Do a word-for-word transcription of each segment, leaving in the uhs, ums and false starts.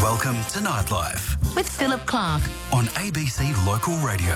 Welcome to Nightlife with Philip Clark on A B C Local Radio.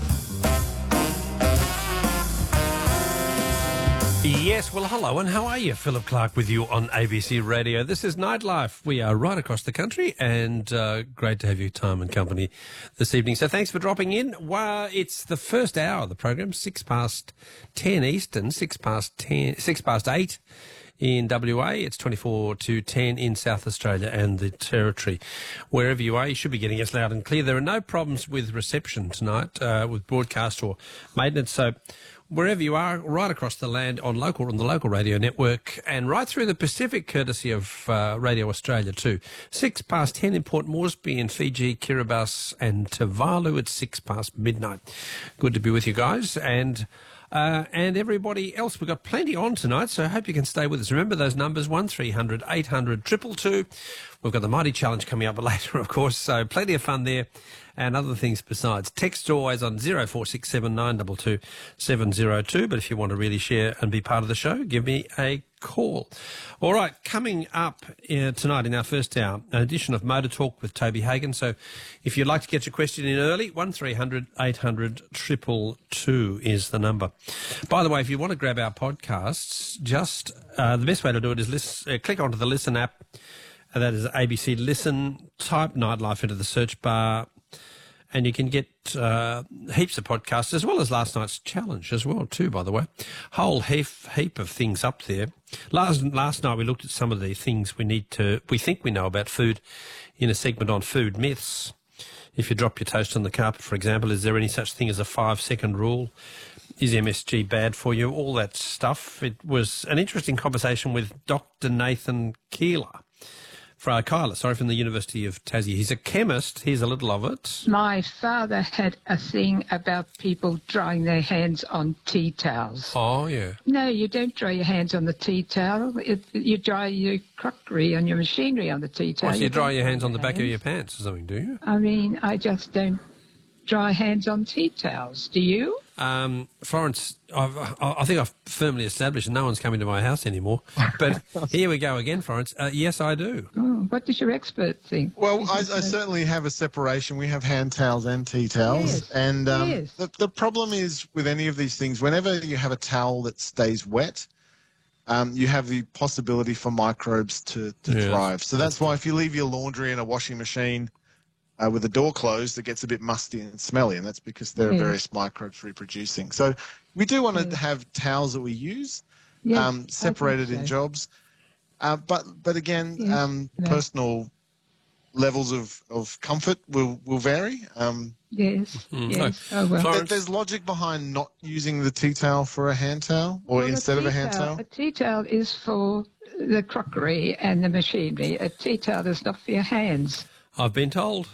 Yes, well, hello, and how are you? Philip Clark with you on A B C Radio. This is Nightlife. We are right across the country, and uh, great to have your time and company this evening. So thanks for dropping in. Well, it's the first hour of the program, six past ten Eastern, six past ten, six past eight in W A. It's twenty-four to ten in South Australia and the Territory. Wherever you are, you should be getting us loud and clear. There are no problems with reception tonight, uh, with broadcast or maintenance, so wherever you are, right across the land on local on the local radio network and right through the Pacific, courtesy of uh, Radio Australia too. Six past ten in Port Moresby in Fiji, Kiribati and Tuvalu. It's six past midnight. Good to be with you guys and uh, and everybody else. We've got plenty on tonight, so I hope you can stay with us. Remember those numbers, one three hundred eight hundred two two two. We've got the Mighty Challenge coming up later, of course, so plenty of fun there. And other things besides. Text always on zero four six seven nine two two seven zero two. But if you want to really share and be part of the show, give me a call. All right, coming up uh, tonight in our first hour, an edition of Motor Talk with Toby Hagan. So if you'd like to get your question in early, one three hundred eight hundred two two two is the number. By the way, if you want to grab our podcasts, just uh, the best way to do it is listen, uh, click onto the Listen app. Uh, that is A B C Listen. Type Nightlife into the search bar. And you can get uh, heaps of podcasts, as well as last night's challenge as well, too, by the way. Whole heap, heap of things up there. Last last night we looked at some of the things we need to, we think we know about food in a segment on food myths. If you drop your toast on the carpet, for example, is there any such thing as a five-second rule? Is M S G bad for you? All that stuff. It was an interesting conversation with Doctor Nathan Keeler. Uh, Kyler, sorry, from the University of Tassie. He's a chemist. Here's a little of it. My father had a thing about people drying their hands on tea towels. Oh, yeah. No, you don't dry your hands on the tea towel. It, you dry your crockery and your machinery on the tea towel. Well, so you, you dry your hands on the back hands. of your pants or something, do you? I mean, I just don't dry hands on tea towels. Do you? Um, Florence, I've, I think I've firmly established no one's coming to my house anymore. But here we go again, Florence. Uh, yes, I do. Oh, what does your expert think? Well, I, I certainly have a separation. We have hand towels and tea towels. Yes. And um, yes. the, the problem is with any of these things, whenever you have a towel that stays wet, um, you have the possibility for microbes to, to yes. thrive. So that's why if you leave your laundry in a washing machine Uh, with the door closed, it gets a bit musty and smelly, and that's because there are yes. various microbes reproducing. So we do want to yes. have towels that we use, yes, um, separated so. in jobs. Uh, but but again, yes. um, no. personal levels of, of comfort will, will vary. Um, yes, mm, yes. no. Oh, well. there, there's logic behind not using the tea towel for a hand towel or well, instead of a hand towel, towel. A tea towel is for the crockery and the machinery. A tea towel is not for your hands. I've been told.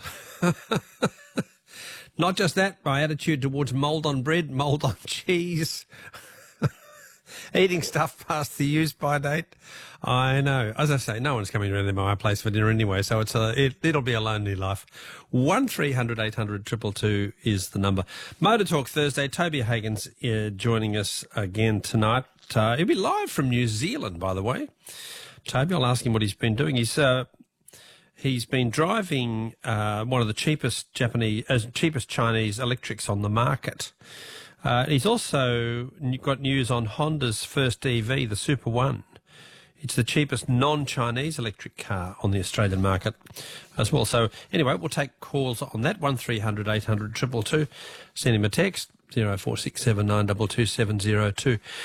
Not just that, my attitude towards mould on bread, mould on cheese, eating stuff past the use-by date. I know. As I say, no one's coming around to my place for dinner anyway, so it's a, it, it'll be a lonely life. one three hundred eight hundred two two two is the number. Motor Talk Thursday. Toby Hagan's uh, joining us again tonight. Uh, he'll be live from New Zealand, by the way. Toby, I'll ask him what he's been doing. He's... Uh, He's been driving uh, one of the cheapest Japanese, uh, cheapest Chinese electrics on the market. Uh, he's also got news on Honda's first E V, the Super One. It's the cheapest non-Chinese electric car on the Australian market as well. So anyway, we'll take calls on that, one three hundred eight hundred two two two. Send him a text, zero four six seven nine two two seven zero two.